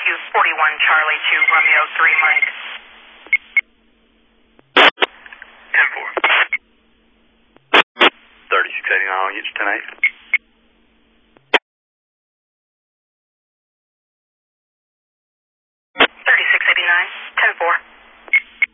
41 Charlie to Romeo 3 Mike. 10-4. 3689, I'll get you tonight.